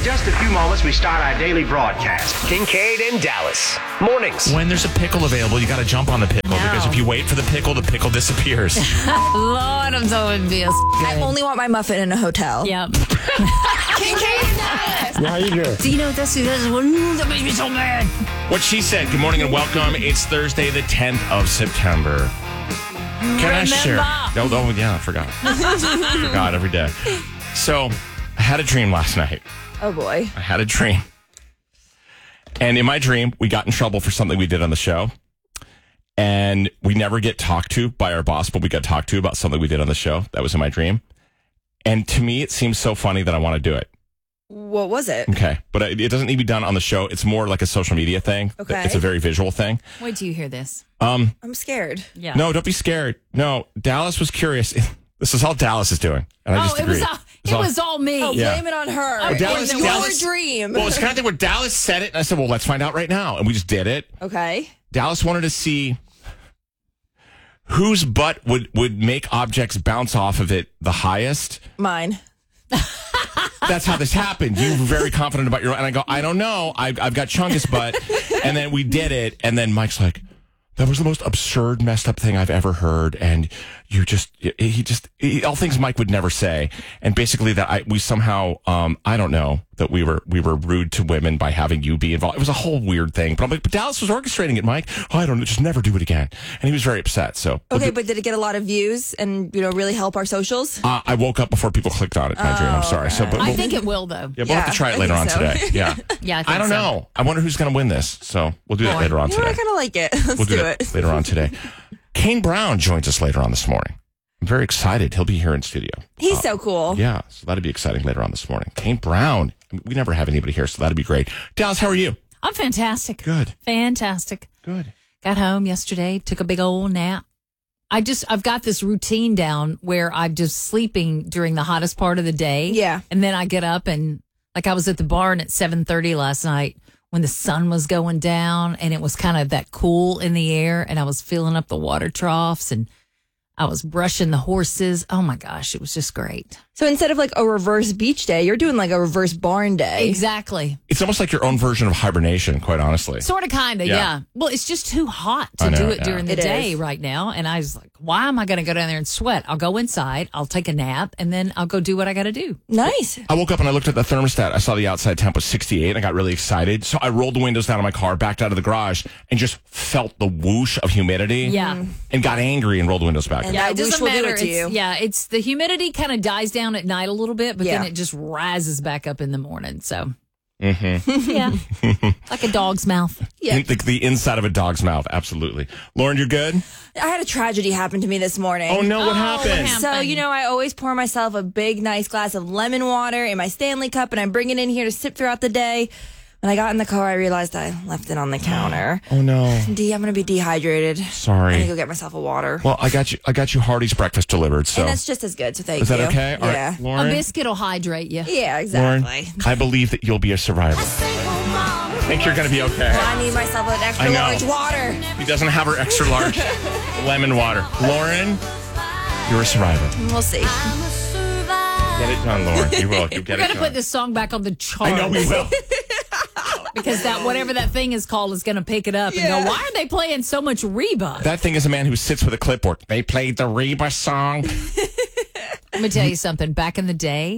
just a few moments, we start our daily broadcast. Kincaid and Dallas. Mornings. When there's a pickle available, you got to jump on the pickle because if you wait for the pickle disappears. Lord, I'm so envious. I only want my muffin in a hotel. Yep. Kincaid and Dallas. Yeah, how you doing? Do you know what this is? That makes me so mad. What she said. Good morning and welcome. It's Thursday, the 10th of September. Can I share? Oh, yeah, I forgot. Forgot every day. So, I had a dream last night. Oh, boy. I had a dream. And in my dream, we got in trouble for something we did on the show. And we never get talked to by our boss, but we got talked to about something we did on the show. That was in my dream. And to me, it seems so funny that I want to do it. What was it? Okay. But it doesn't need to be done on the show. It's more like a social media thing. Okay. It's a very visual thing. Wait till you hear this. I'm scared. Yeah. No, don't be scared. No, Dallas was curious. This is all Dallas is doing. And I just agreed. It was all me. Oh, Yeah. blame it on her. Oh, Dallas- It was your Dallas- dream. Well, it's kind of thing where Dallas said it, and I said, well, let's find out right now. And we just did it. Okay. Dallas wanted to see whose butt would make objects bounce off of it the highest. Mine. That's how this happened. You were very confident about your own. And I go, I don't know. I've got Chungus butt. And then we did it. And then Mike's like, that was the most absurd, messed up thing I've ever heard. And all things Mike would never say. And basically we somehow, I don't know, that we were rude to women by having you be involved. It was a whole weird thing. But I'm like, but Dallas was orchestrating it, Mike. Oh, I don't know, just never do it again. And he was very upset. So Okay, but did it get a lot of views and, really help our socials? I woke up before people clicked on it in my dream. I'm sorry. So, but I think it will, though. yeah, we'll have to try it later on think so. today. Yeah. Yeah, I don't know. I wonder who's going to win this. So we'll do that later on You know, today. I kind of like it. Let's We'll do that it. later on today. Kane Brown joins us later on this morning. I'm very excited. He'll be here in studio. He's so cool. Yeah, so that'll be exciting later on this morning. Kane Brown. We never have anybody here, so that'll be great. Dallas, how are you? I'm fantastic. Good. Fantastic. Good. Got home yesterday, took a big old nap. I've got this routine down where I'm just sleeping during the hottest part of the day. Yeah. And then I get up and like I was at the barn at 7:30 last night when the sun was going down and it was kind of that cool in the air and I was filling up the water troughs and I was brushing the horses. Oh my gosh, it was just great. So instead of like a reverse beach day, you're doing like a reverse barn day. Exactly. It's almost like your own version of hibernation, quite honestly. Sort of, kind of, Yeah. yeah. Well, it's just too hot I to know, do it yeah. during the It day is. right now. And I was like, why am I going to go down there and sweat? I'll go inside, I'll take a nap, and then I'll go do what I got to do. Nice. I woke up and I looked at the thermostat. I saw the outside temp was 68 and I got really excited. So I rolled the windows down in my car, backed out of the garage, and just felt the whoosh of humidity. Yeah. And got angry and rolled the windows back. And Yeah, that it doesn't whoosh will do matter. it to you. It's the humidity kind of dies down at night a little bit, but Yeah. then it just rises back up in the morning. So, yeah, like a dog's mouth. Yeah. The inside of a dog's mouth. Absolutely. Lauren, you're good? I had a tragedy happen to me this morning. Oh, no. What what happened? happened? So, I always pour myself a big, nice glass of lemon water in my Stanley cup, and I bring it in here to sip throughout the day. When I got in the car, I realized I left it on the counter. Oh, no. I'm going to be dehydrated. Sorry. I need to go get myself a water. Well, I got you Hardy's breakfast delivered. So And that's just as good, so thank is you. that okay? All right, Yeah. Lauren. A biscuit will hydrate you. Yeah, Lauren, exactly. I believe that you'll be a survivor. I think you're going to be okay. I need myself an extra I know. large water. He doesn't have her extra large lemon water. Lauren, you're a survivor. We'll see. Get it done, Lauren. You will. You'll get We're it gonna done. put this song back on the chart. I know we will. because that whatever that thing is called is gonna pick it up and go. Why are they playing so much Reba? That thing is a man who sits with a clipboard. They played the Reba song. Let me tell you something. Back in the day,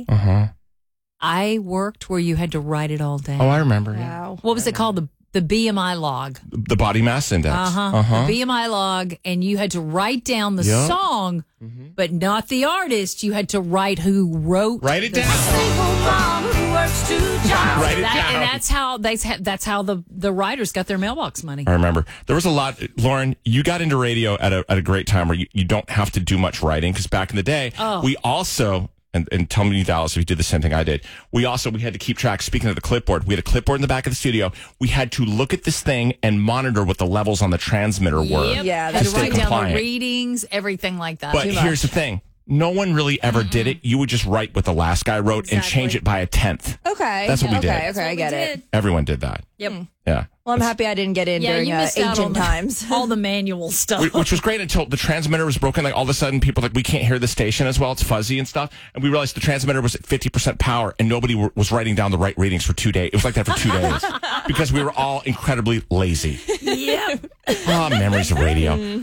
I worked where you had to write it all down. Oh, I remember. Yeah. Wow. What was it called? The BMI log. The body mass index. The BMI log, and you had to write down the Yep. song, but not the artist. You had to write who wrote. Write it the down. song. Write it down. And that's how the writers got their mailbox money. I remember. There was a lot. Lauren, you got into radio at a great time where you don't have to do much writing, because back in the day, we also, and tell me, Dallas, if you did the same thing I did, we had to keep track. Speaking of the clipboard, we had a clipboard in the back of the studio. We had to look at this thing and monitor what the levels on the transmitter were. Yep. Yeah, Had that's to write down compliant. the readings, everything like that. But Too here's much. the thing. No one really ever did it. You would just write what the last guy wrote and change it by a tenth. Okay. That's what we okay, did. Okay, I get it. Everyone did that. Yep. Yeah. Well, I'm happy I didn't get in during you missed out on ancient times. all the manual stuff. Which was great until the transmitter was broken. Like all of a sudden, people were like, we can't hear the station as well. It's fuzzy and stuff. And we realized the transmitter was at 50% power, and nobody was writing down the right readings for 2 days. It was like that for 2 days because we were all incredibly lazy. Yep. Oh, memories of radio.